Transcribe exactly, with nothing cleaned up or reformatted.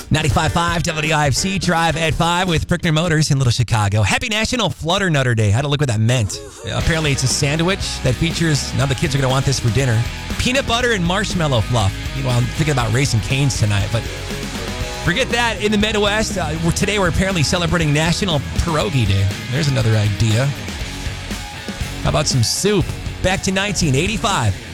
ninety-five point five W I F C Drive at five with Prickner Motors in Little Chicago. Happy National Flutternutter Day. I had to look what that meant. Apparently, it's a sandwich that features, now the kids are going to want this for dinner, peanut butter and marshmallow fluff. You know, I'm thinking about Raising Cane's tonight, but forget that. In the Midwest, uh, we're, today we're apparently celebrating National Pierogi Day. There's another idea. How about some soup? Back to nineteen eighty-five.